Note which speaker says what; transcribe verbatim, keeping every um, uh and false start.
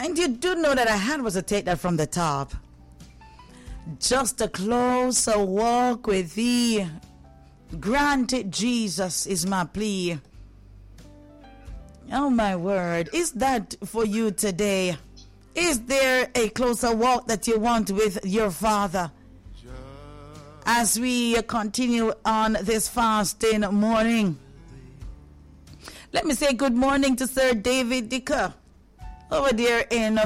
Speaker 1: And you do know that I had was to take that from the top. Just a closer walk with thee. Grant it, Jesus, is my plea. Oh my word, is that for you today? Is there a closer walk that you want with your Father? As we continue on this fasting morning, let me say good morning to Sir David Dicker over there in